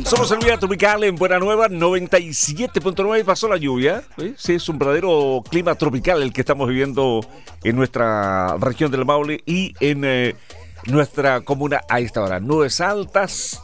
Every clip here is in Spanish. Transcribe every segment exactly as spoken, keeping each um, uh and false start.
Somos el Vía Tropical en Buena Nueva, noventa y siete punto nueve. Pasó la lluvia. ¿eh? Sí, es un verdadero clima tropical el que estamos viviendo en nuestra región del Maule y en eh, nuestra comuna a esta hora. Nubes altas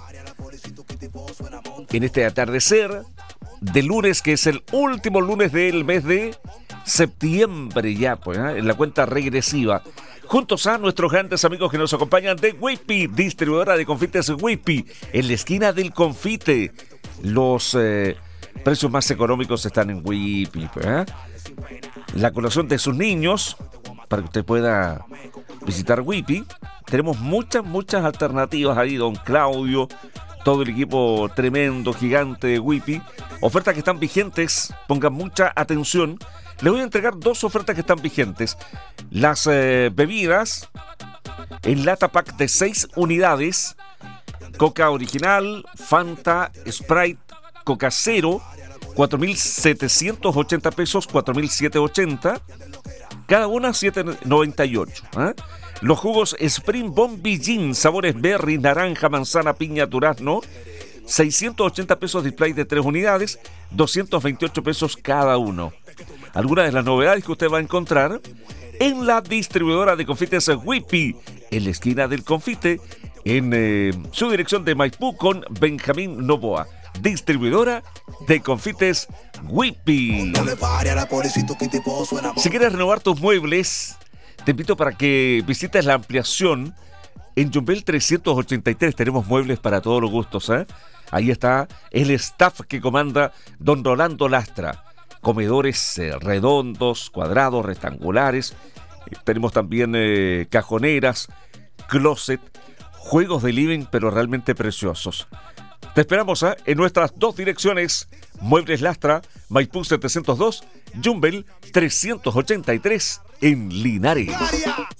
en este atardecer de lunes, que es el último lunes del mes de septiembre ya, pues, ¿eh? en la cuenta regresiva. Juntos a nuestros grandes amigos que nos acompañan de Whippy, distribuidora de confites Whippy, en la esquina del confite. Los eh, precios más económicos están en Whippy. ¿eh? La colación de sus niños, para que usted pueda visitar Whippy. Tenemos muchas, muchas alternativas ahí, don Claudio, todo el equipo tremendo, gigante de Whippy. Ofertas que están vigentes, pongan mucha atención. Les voy a entregar dos ofertas que están vigentes. Las eh, bebidas en lata pack de seis unidades. Coca original, Fanta, Sprite, Coca Cero, cuatro mil setecientos ochenta pesos, cuatro mil setecientos ochenta. Cada una siete noventa y ocho. ¿eh? Los jugos Spring Bombi Gin, sabores berry, naranja, manzana, piña, durazno. seiscientos ochenta pesos display de tres unidades, doscientos veintiocho pesos cada uno. Algunas de las novedades que usted va a encontrar en la distribuidora de confites Whippy, en la esquina del confite, en eh, su dirección de Maipú con Benjamín Novoa. Distribuidora de confites Whippy. Si quieres renovar tus muebles, te invito para que visites la ampliación en Yumbel trescientos ochenta y tres. Tenemos muebles para todos los gustos. ¿eh? Ahí está el staff que comanda don Rolando Lastra. Comedores eh, redondos, cuadrados, rectangulares. Eh, tenemos también eh, cajoneras, closet, juegos de living, pero realmente preciosos. Te esperamos ¿eh? en nuestras dos direcciones. Muebles Lastra, Maipú setecientos dos, Yumbel trescientos ochenta y tres en Linares.